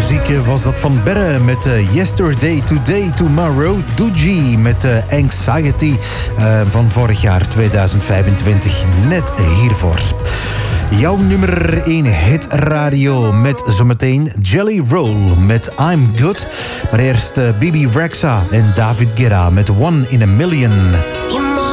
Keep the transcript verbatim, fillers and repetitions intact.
muziek was dat van Berre met uh, Yesterday, Today, Tomorrow. Doogie met uh, Anxiety uh, van vorig jaar tweeduizend vijfentwintig. Net hiervoor. Jouw nummer één hit radio met zometeen Jelly Roll met I'm Good. Maar eerst uh, Bibi Rexha en David Guetta met One in a Million.